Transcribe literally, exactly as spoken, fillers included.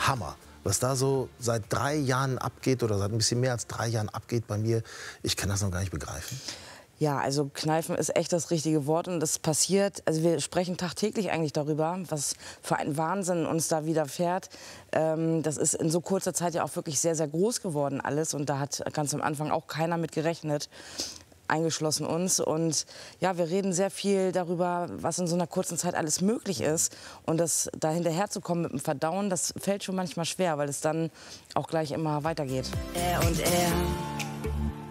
Hammer. Was da so seit drei Jahren abgeht oder seit ein bisschen mehr als drei Jahren abgeht bei mir, ich kann das noch gar nicht begreifen. Ja, also kneifen ist echt das richtige Wort und das passiert, also wir sprechen tagtäglich eigentlich darüber, was für ein Wahnsinn uns da widerfährt. Ähm, das ist in so kurzer Zeit ja auch wirklich sehr, sehr groß geworden alles und da hat ganz am Anfang auch keiner mit gerechnet, eingeschlossen uns. Und ja, wir reden sehr viel darüber, was in so einer kurzen Zeit alles möglich ist und das da hinterherzukommen mit dem Verdauen, das fällt schon manchmal schwer, weil es dann auch gleich immer weitergeht. Er und er.